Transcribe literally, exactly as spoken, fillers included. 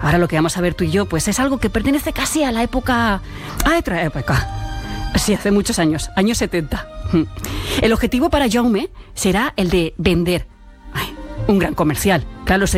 Ahora lo que vamos a ver tú y yo, pues es algo que pertenece casi a la época... a otra época. Sí, hace muchos años, años setenta. El objetivo para Jaume será el de vender. Ay, un gran comercial. Claro,